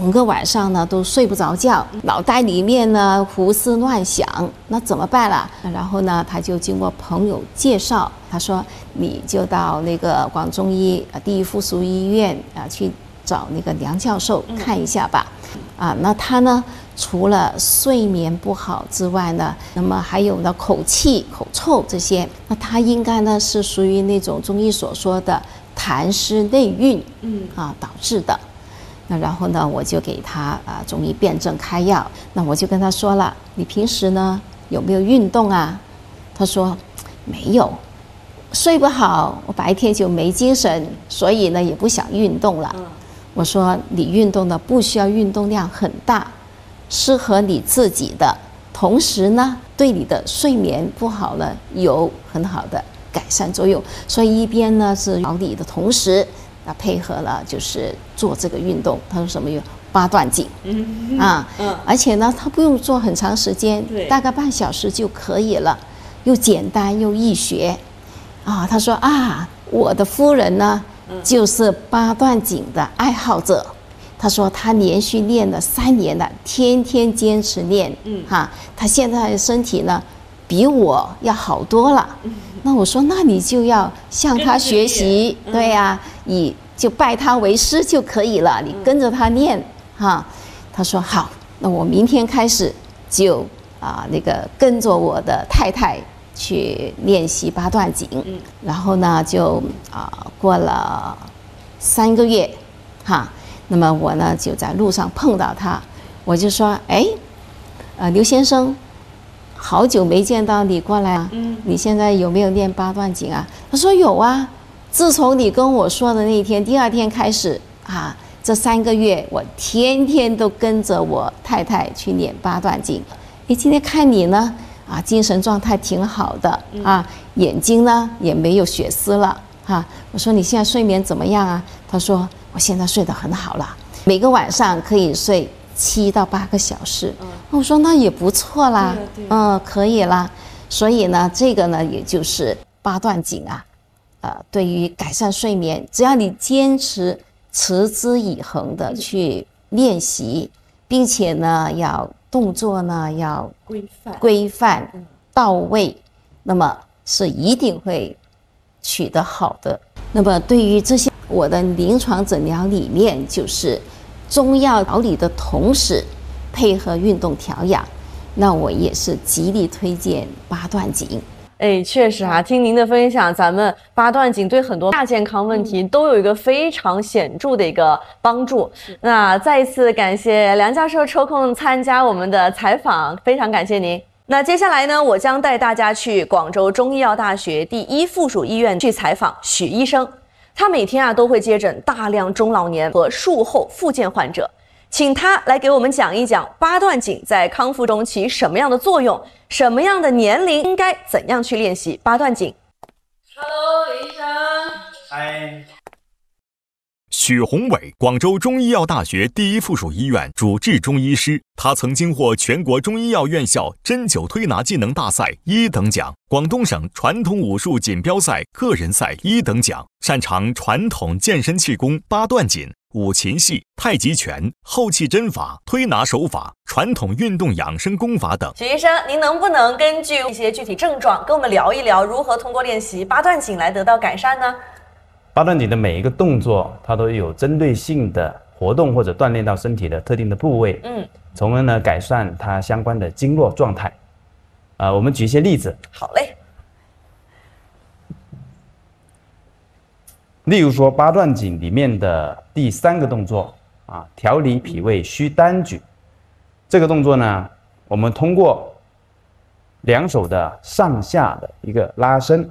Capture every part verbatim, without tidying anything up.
整个晚上呢都睡不着觉，脑袋里面呢胡思乱想，那怎么办啦？然后呢，他就经过朋友介绍，他说你就到那个广中医第一附属医院啊去找那个梁教授看一下吧。啊，那他呢除了睡眠不好之外呢，那么还有呢口气、口臭这些，那他应该呢是属于那种中医所说的痰湿内蕴，嗯啊导致的。那然后呢，我就给他啊中医辨证开药。那我就跟他说了，你平时呢有没有运动啊？他说没有，睡不好，我白天就没精神，所以呢也不想运动了。我说你运动呢不需要运动量很大，适合你自己的，同时呢对你的睡眠不好呢有很好的改善作用。所以一边呢是调理的同时，那配合了就是做这个运动。他说什么运动？八段锦。嗯啊，嗯，而且呢他不用做很长时间，大概半小时就可以了，又简单又易学。啊，他说啊，我的夫人呢就是八段锦的爱好者。他说他连续练了三年了，天天坚持练。嗯，哈，他现在的身体呢比我要好多了。嗯，那我说那你就要向他学习，对呀、啊，以就拜他为师就可以了，你跟着他练哈。他说好，那我明天开始就啊那个跟着我的太太去练习八段锦。嗯，然后呢就啊过了三个月，哈。那么我呢就在路上碰到他，我就说，哎，呃，刘先生，好久没见到你过来啊，嗯，你现在有没有练八段锦啊？他说有啊，自从你跟我说的那一天，第二天开始啊，这三个月我天天都跟着我太太去练八段锦。哎，今天看你呢，啊，精神状态挺好的啊，眼睛呢也没有血丝了哈、啊。我说你现在睡眠怎么样啊？他说我现在睡得很好了，每个晚上可以睡七到八个小时。嗯，我说那也不错啦，嗯，可以啦。所以呢，这个呢，也就是八段锦啊，呃，对于改善睡眠，只要你坚持持之以恒的去练习，并且呢，要动作呢要规范、规范到位，那么是一定会取得好的。那么对于这些，我的临床诊疗理念就是中药调理的同时配合运动调养，那我也是极力推荐八段锦。 哎，确实啊，听您的分享，咱们八段锦对很多大健康问题都有一个非常显著的一个帮助。那再一次感谢梁教授抽空参加我们的采访，非常感谢您。那接下来呢，我将带大家去广州中医药大学第一附属医院去采访许医生。他每天啊都会接诊大量中老年和术后复健患者，请他来给我们讲一讲八段锦在康复中起什么样的作用，什么样的年龄应该怎样去练习八段锦。 Hello， 李医生。 嗨。 许宏伟，广州中医药大学第一附属医院主治中医师，他曾经获全国中医药院校针灸推拿技能大赛一等奖、广东省传统武术锦标赛个人赛一等奖，擅长传统健身气功、八段锦、五禽戏、太极拳、后气针法、推拿手法、传统运动养生功法等。 许医生，您能不能根据一些具体症状跟我们聊一聊，如何通过练习八段锦来得到改善呢？ 八段锦的每一个动作，它都有针对性的活动或者锻炼到身体的特定的部位，嗯，从而呢改善它相关的经络状态。啊、呃，我们举一些例子。 好嘞。 例如说八段锦里面的第三个动作啊，调理脾胃虚单举。这个动作呢，我们通过两手的上下的一个拉伸。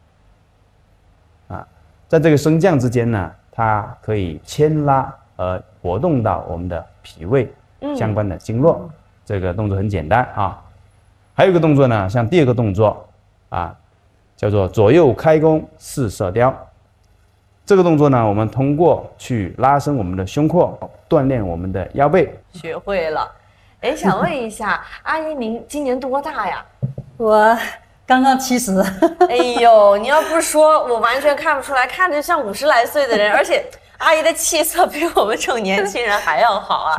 在这个升降之间呢，它可以牵拉而活动到我们的脾胃相关的经络。嗯、这个动作很简单啊。还有一个动作呢，像第二个动作啊，叫做左右开弓四射雕。这个动作呢，我们通过去拉伸我们的胸廓，锻炼我们的腰背。 学会了。哎，想问一下，阿姨您今年多大呀？ 我刚刚七十。 哎呦，你要不说，我完全看不出来，看着像五十来岁的人，而且阿姨的气色比我们这种年轻人还要好啊。